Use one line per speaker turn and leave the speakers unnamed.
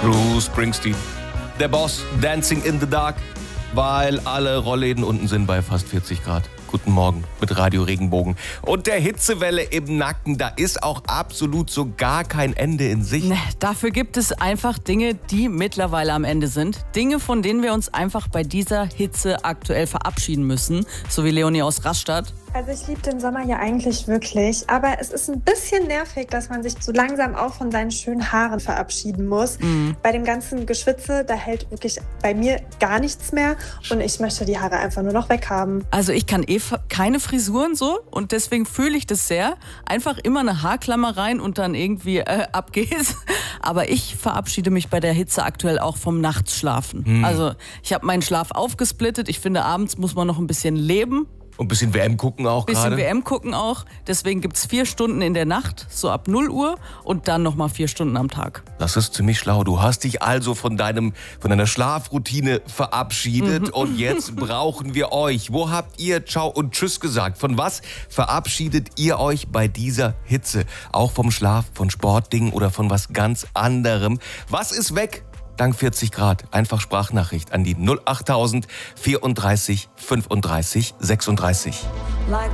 Bruce Springsteen. Der Boss, Dancing in the Dark, weil alle Rollläden unten sind bei fast 40 Grad. Guten Morgen mit Radio Regenbogen. Und der Hitzewelle im Nacken, da ist auch absolut so gar kein Ende in Sicht.
Ne, dafür gibt es einfach Dinge, die mittlerweile am Ende sind. Dinge, von denen wir uns einfach bei dieser Hitze aktuell verabschieden müssen. So wie Leonie aus Rastatt.
Also ich liebe den Sommer ja eigentlich wirklich, aber es ist ein bisschen nervig, dass man sich so langsam auch von seinen schönen Haaren verabschieden muss. Bei dem ganzen Geschwitze, da hält wirklich bei mir gar nichts mehr und ich möchte die Haare einfach nur noch weghaben.
Also ich kann keine Frisuren so und deswegen fühle ich das sehr. Einfach immer eine Haarklammer rein und dann irgendwie ab geht's. Aber ich verabschiede mich bei der Hitze aktuell auch vom Nachtschlafen. Also ich habe meinen Schlaf aufgesplittet. Ich finde, abends muss man noch ein bisschen leben.
Und ein bisschen WM gucken auch gerade.
Bisschen WM gucken auch. Deswegen gibt es 4 Stunden in der Nacht, so ab 0 Uhr und dann nochmal 4 Stunden am Tag.
Das ist ziemlich schlau. Du hast dich also von deiner Schlafroutine verabschiedet und jetzt brauchen wir euch. Wo habt ihr Ciao und Tschüss gesagt? Von was verabschiedet ihr euch bei dieser Hitze? Auch vom Schlaf, von Sportdingen oder von was ganz anderem? Was ist weg? Dank 40 Grad. Einfach Sprachnachricht an die 08000 34 35 36.